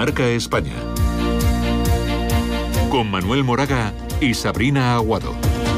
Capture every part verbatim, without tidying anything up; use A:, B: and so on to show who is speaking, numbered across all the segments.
A: Marca España. Con Manuel Moraga y Sabrina Aguado.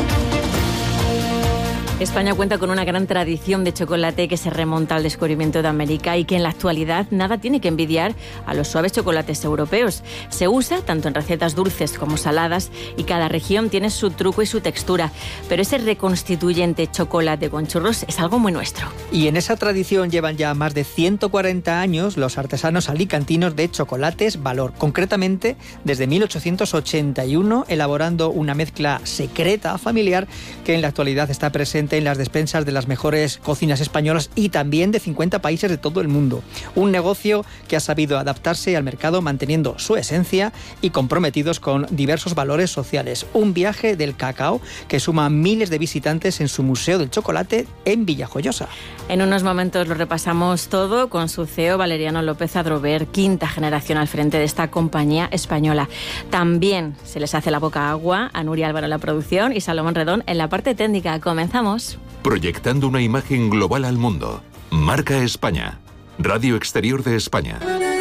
B: España cuenta con una gran tradición de chocolate que se remonta al descubrimiento de América y que en la actualidad nada tiene que envidiar a los suaves chocolates europeos. Se usa tanto en recetas dulces como saladas y cada región tiene su truco y su textura. Pero ese reconstituyente chocolate con churros es algo muy nuestro.
C: Y en esa tradición llevan ya más de ciento cuarenta años los artesanos alicantinos de Chocolates Valor. Concretamente, desde mil ochocientos ochenta y uno, elaborando una mezcla secreta familiar que en la actualidad está presente en las despensas de las mejores cocinas españolas y también de cincuenta países de todo el mundo. Un negocio que ha sabido adaptarse al mercado manteniendo su esencia y comprometidos con diversos valores sociales. Un viaje del cacao que suma miles de visitantes en su Museo del Chocolate en Villajoyosa.
B: En unos momentos lo repasamos todo con su C E O Valeriano López Adrover, quinta generación al frente de esta compañía española. También se les hace la boca agua a Nuria Álvaro en la producción y Salomón Redón en la parte técnica. Comenzamos.
A: Proyectando una imagen global al mundo. Marca España. Radio Exterior de España.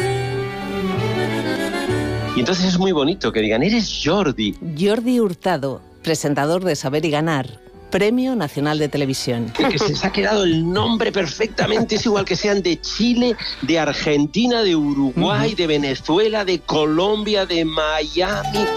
D: Y entonces es muy bonito que digan, eres Jordi.
E: Jordi Hurtado, presentador de Saber y Ganar, Premio Nacional de Televisión.
D: Que se les ha quedado el nombre perfectamente, es igual que sean de Chile, de Argentina, de Uruguay, uh-huh. de Venezuela, de Colombia, de Miami.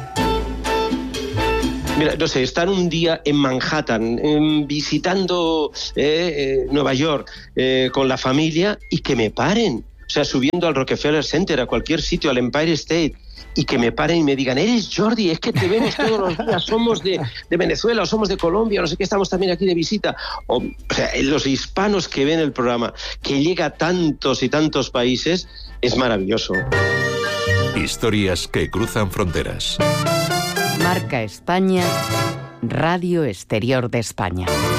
D: Mira, no sé, estar un día en Manhattan, eh, visitando eh, eh, Nueva York eh, con la familia y que me paren. O sea, subiendo al Rockefeller Center, a cualquier sitio, al Empire State, y que me paren y me digan, eres Jordi, es que te vemos todos los días, somos de, de Venezuela o somos de Colombia, no sé qué, estamos también aquí de visita. O, o sea, los hispanos que ven el programa, que llega a tantos y tantos países, es maravilloso.
A: Historias que cruzan fronteras.
E: Marca España, Radio Exterior de España.